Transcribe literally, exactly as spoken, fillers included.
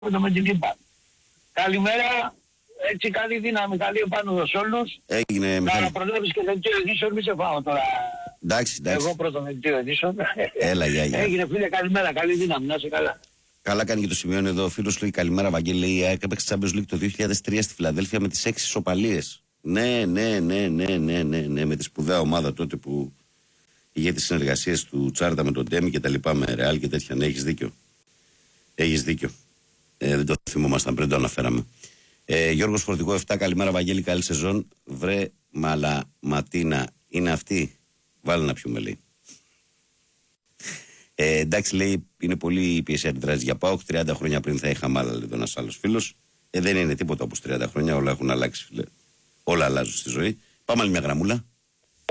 με την Λίμπα. Καλημέρα, έτσι καλή δύναμη, καλή επάνω σε όλους. Έγινε, να Μιχάλη. προλάβεις και δελτίο ειδήσεων, μη σε πάω τώρα. Εντάξει, εντάξει. Εγώ πρώτο δελτίο ειδήσεων. Έλα, γεια, γεια. Έγινε φίλε, καλημέρα, καλή δύναμη, να είσαι καλά. Καλά κάνει και το σημειώνει εδώ. Ο φίλος λέει καλημέρα, Βαγγέλη. Λέει η ΑΕΚ έπαιξε Champions League το δύο χιλιάδες τρία στη Φιλαδέλφια με τις έξι ισοπαλίες. Ναι, ναι, ναι, ναι, ναι, ναι, ναι, με τη σπουδαία ομάδα τότε που είχε τις συνεργασίες του Τσάρτα με τον Ντέμι και τα λοιπά, με Ρεάλ και τέτοια. Ναι, έχεις δίκιο. Έχεις δίκιο. Ε, δεν το θυμόμασταν πριν, το αναφέραμε. Ε, Γιώργος Φορτηγό επτά, καλημέρα Βαγγέλη, καλή σεζόν. Βρε μαλα ματίνα, είναι αυτή. Βάλε να πιούμε, λέει. Ε, εντάξει, λέει, είναι πολύ πίεση αντιδράσει για ΠΑΟΚ. τριάντα χρόνια πριν θα είχαμε άλλα, λέει ένα άλλο φίλο. Ε, δεν είναι τίποτα όπως τριάντα χρόνια, όλα έχουν αλλάξει, φίλε. Όλα αλλάζουν στη ζωή. Πάμε άλλη μια γραμμούλα.